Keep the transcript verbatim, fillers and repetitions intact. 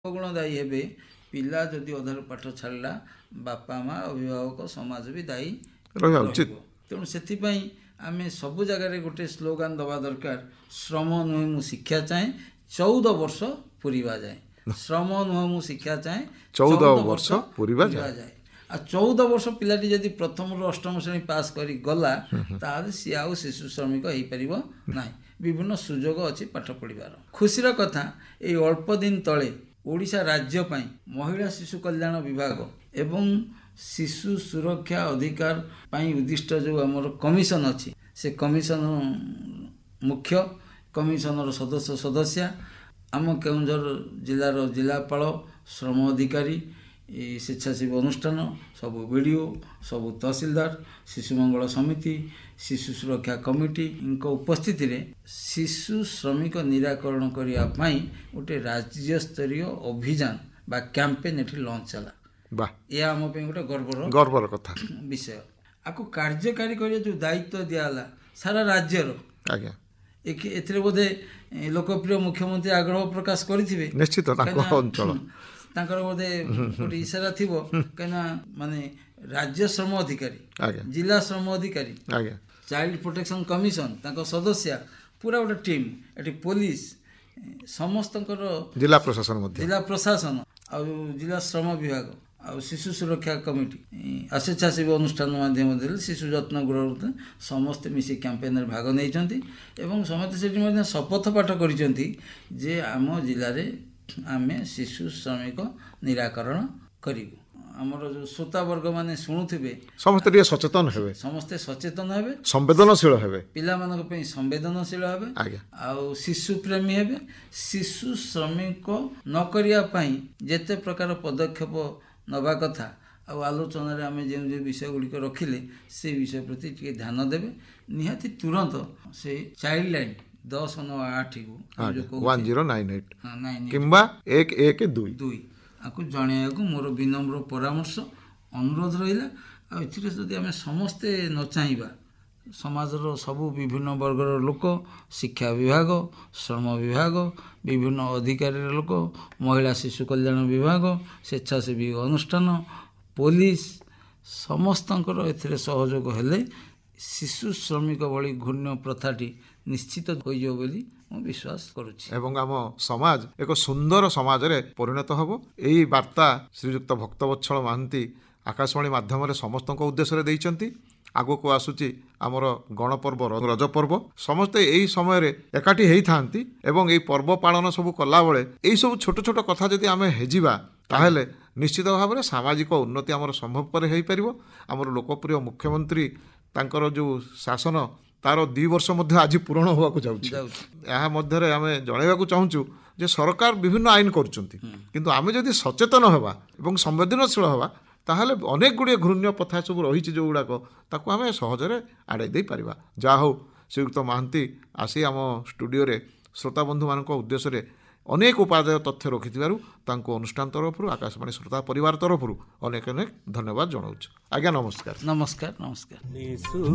गुण दायी हे पिला जदि अधार पाठ छाड़ा बापा माँ अभिभावक समाज भी दायी रहा उचित। तेणु से आम सबु जगार गोटे स्लोगान दवा दरकार श्रम नुहे मु शिक्षा चाहे चौदह वर्ष पूरीवा जाए। श्रम नुहे मु शिक्षा चाहे चौदह वर्ष पूरीवा जाए। आ चौदह वर्ष पिलाटी जदि प्रथम रु अष्टम श्रेणी पास करी गला ताले सी आउ शिशु श्रमिक हो पारिबो नाही। विभिन्न सुजोग अच्छी पाठ पढ़िबार खुशीर कथा ये अल्प दिन तले ओडिशा राज्य पाई महिला शिशु कल्याण विभाग एवं शिशु सुरक्षा अधिकार पाई उद्दिष्ट जो आमर कमिशन अच्छी से कमिशन मुख्य कमिशनर सदस्य सदस्य आम केउंझर जिलार जिलापाल श्रम अधिकारी स्वेच्छासेवी अनुष्ठान सबु वीडियो सबु तहसीलदार शिशु मंगल समिति शिशु सुरक्षा कमिटी इनका उपस्थिति रे शिशु श्रमिक निराकरण करने गोटे राज्य स्तरीय अभियान बा कैंपेन एठी लॉन्च होला। वाह ये आम गोटे गर्वर गर्वर कथा विषय आपको कार्यकारी कर जो दायित्व दियाला सारा राज्यर आज्ञा एथिरे बोधे लोकप्रिय मुख्यमंत्री आग्रह प्रकाश करिथिबे निश्चित अंचल तांकर बोधे गोटे इशारा थिबो कना माने राज्य श्रम अधिकारी जिला श्रम अधिकारी चाइल्ड प्रोटेक्शन कमिशन तांको सदस्य पूरा गोटे टीम एटी पुलिस समस्त जिला प्रशासन मध्य जिला प्रशासन आ जिला श्रम विभाग आ शिशु सुरक्षा कमिटी स्वेच्छासेवी अनुष्ठान माध्यम शिशु जत्न गृह समस्ते मिसी कैंपेन भाग नहीं एवं समस्त से शपथ पाठ कर आम जिले में आम शिशु श्रमिक निराकरण करूँ। आमर जो श्रोता वर्ग माने शुणुथिबे समस्ते सचेतन हेबे समस्ते सचेतन हेबे संवेदनशील हेबे पिला मानक पे संवेदनशील हेबे आ शिशु प्रेमी हेबे शिशु श्रमिक न करिया पई जेते प्रकार पदक्षेप नबा कथा आ आलोचना रे आमे जे विषय गुड़िक रखिले से विषय प्रति टिके ध्यान देबे निहाती तुरंत से चाइल्ड लाइन दस नौ आठ को वन जीरो नाइन एट किंबा एक एक दुई दुई आपको जनवाक मोर विनम्र परामर्श अनुरोध रहा। आदि आम समस्ते न चाहिए समाजर सबू विभिन्न वर्गर लोक शिक्षा विभाग श्रम विभाग विभिन्न अधिकारी लोक महिला शिशु कल्याण विभाग स्वेच्छासेवी अनुष्ठान पुलिस समस्तंकर एथिरे सहयोग हेले शिशु श्रमिक भली घूर्ण प्रथाटी निश्चित होइयो बोली मैं विश्वास करुछि एवं आम समाज एक सुंदर समाज रे परिणत हबो। एई वार्ता श्रीयुक्त भक्तवत्सल महांती आकाशवाणी माध्यम रे समस्त उद्देश्य रे दैचंती। आगो को आसुची आमर गणपर्व रज पर्व समस्ते यही समय रे एकाठी हेई थांती एवं एई पर्व पालन सब कला बेले एई सब छोट छोट कथा जदि आमे हेजिबा ताहेले निश्चित भाव में सामाजिक उन्नति आमर संभवपर हेई परिबो। आमर लोकप्रिय मुख्यमंत्री तांकर जो शासन तार दुई वर्ष मध्य आज पूरण होगा जाऊँ मध्य आम जनवाक चाहूँ जे सरकार विभिन्न आईन करुँच किंतु आम जदि सचेतन हवा एवं संवेदनशील हवा ताहले अनेक गुड़िए घृण्य प्रथा सब रही जो गुड़ाक ताकू आम सहजरे आड़े दे पारिबा। जा हो श्रीयुक्त महांती आसी आम स्टूडियो रे श्रोता बंधु मान उद्देश्य अनेक उपादेय तथ्य रखिथिबारु तांको अनुष्ठान तरफ आकाशवाणी श्रोता परिवार तरफ अनेक अनेक धन्यवाद जनाऊँ। आज्ञा नमस्कार नमस्कार नमस्कार।